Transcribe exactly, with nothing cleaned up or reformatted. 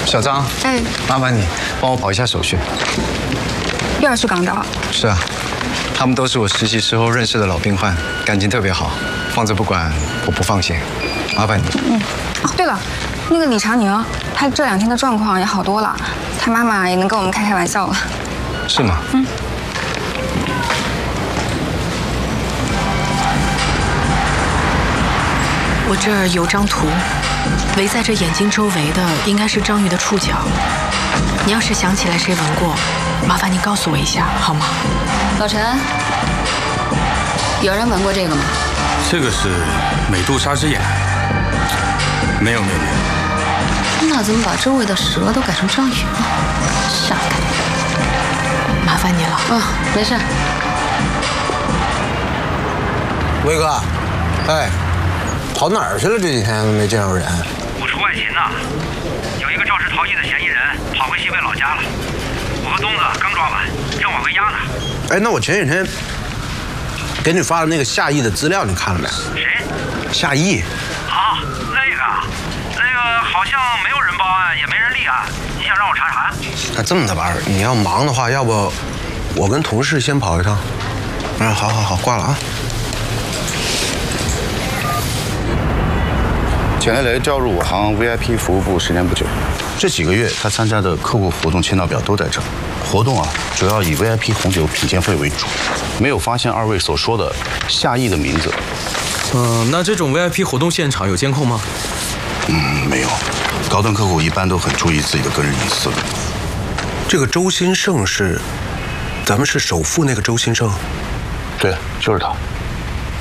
小张， 哎， 麻烦你帮我跑一下手续。 又要去港岛？ 是啊，他们都是我实习时候认识的老病患，感情特别好，放着不管我不放心。麻烦你。 嗯。哦，对了，那个李长宁，他这两天的状况也好多了，他妈妈也能跟我们开开玩笑了。 是吗？嗯。 我这儿有张图，围在这眼睛周围的应该是章鱼的触角。你要是想起来谁闻过，麻烦你告诉我一下，好吗？ 老陈，有人闻过这个吗？ 这个是美杜莎之眼。没有没有没有。 那怎么把周围的蛇都改成章鱼了？傻蛋！ 麻烦你了。 嗯，没事。 威哥，哎。跑哪儿去了？这几天都没见着人。 我出外勤呢，有一个肇事逃逸的嫌疑人跑回西北老家了。我和东子刚抓完，正往回押呢。 哎，那我前几天给你发的那个夏意的资料，你看了没？ 谁？ 夏意。 啊，那个，那个好像没有人报案，也没人立案。你想让我查啥？ 那这么的吧，你要忙的话，要不我跟同事先跑一趟。嗯，好好好，挂了啊。 简雷雷调入我行 V I P 服务部时间不久，这几个月他参加的客户活动签到表都在这儿。活动啊，主要以 V I P 红酒品鉴会为主，没有发现二位所说的夏意的名字。 嗯、呃，那这种 V I P 活动现场有监控吗？ 嗯，没有。高端客户一般都很注意自己的个人隐私的。 这个周新胜是，咱们是首富那个周新胜？ 对，就是他。